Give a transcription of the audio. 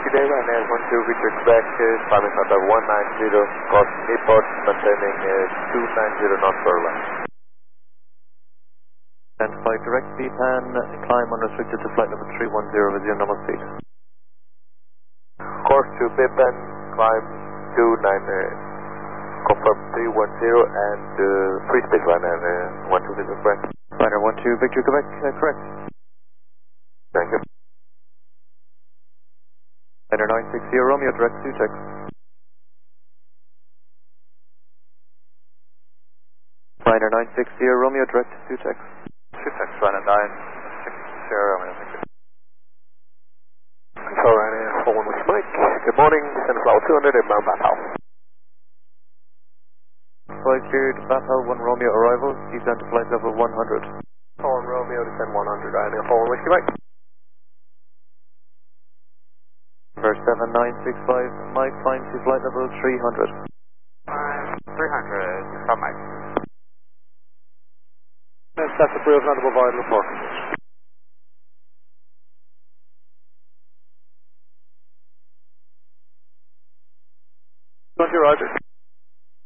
Good day, Ryanair 12 Victor Quebec, climbing out of 190, cost Newport, maintaining 290 knots per hour. And flight direct VPAN, climb unrestricted to flight level 310 with your normal speed. Course to Bipan, climb 290, confirm 310 and free space Ryanair 12 Victor Quebec. Ryanair 12 Victor Quebec, correct. Thank you. Ryanair 960 Romeo, direct Sutex. Ryanair 960 Romeo, direct Sutex. Sutex, Ryanair 960 Romeo, thank you. Control Ryanair 41 with Mike. Good morning, descend flower 200 inbound Bathal. Flight cleared, Bathal 1 Romeo arrival, descend to flight level 100. 4 Romeo, descend 100, Ryanair 41 with Mike. First 7965, Mike, climb to flight level 300. 300, from Mike. That's approved, not above idle report. Roger.